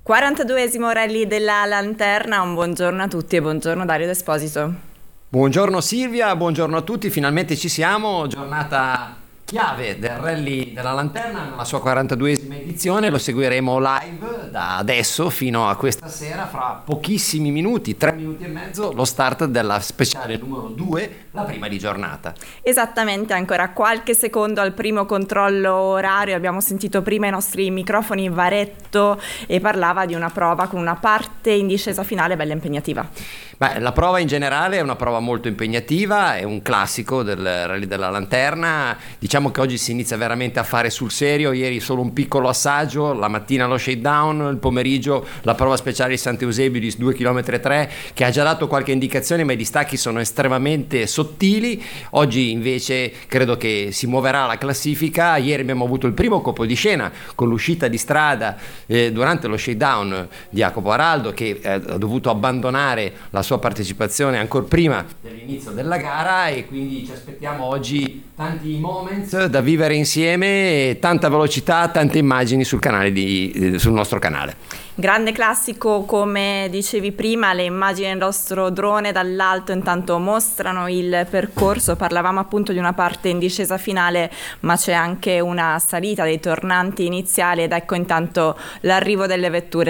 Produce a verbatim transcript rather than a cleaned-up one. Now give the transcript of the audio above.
quarantaduesimo Rally della Lanterna, un buongiorno a tutti e buongiorno Dario D'Esposito. Buongiorno Silvia, buongiorno a tutti, finalmente ci siamo, giornata chiave del Rally della Lanterna nella sua quarantaduesima edizione, lo seguiremo live da adesso fino a questa sera, fra pochissimi minuti, tre minuti e mezzo, lo start della speciale numero due, la prima di giornata. Esattamente, ancora qualche secondo al primo controllo orario, abbiamo sentito prima i nostri microfoni in Varetto e parlava di una prova con una parte in discesa finale bella impegnativa. Beh, la prova in generale è una prova molto impegnativa, è un classico del Rally della Lanterna, diciamo che oggi si inizia veramente a fare sul serio, ieri solo un piccolo assaggio, la mattina lo shakedown, il pomeriggio la prova speciale di Sant'Eusebio di due virgola tre chilometri che ha già dato qualche indicazione, ma i distacchi sono estremamente sottili. Oggi invece credo che si muoverà la classifica. Ieri abbiamo avuto il primo colpo di scena con l'uscita di strada eh, durante lo shakedown di Jacopo Araldo, che eh, ha dovuto abbandonare la sua partecipazione ancora prima dell'inizio della gara, e quindi ci aspettiamo oggi tanti moments da vivere insieme, tanta velocità, tante immagini sul canale di, eh, sul nostro canale. Grande classico, come dicevi prima, le immagini del nostro drone dall'alto intanto mostrano il percorso, parlavamo appunto di una parte in discesa finale, ma c'è anche una salita dei tornanti iniziali ed ecco intanto l'arrivo delle vetture.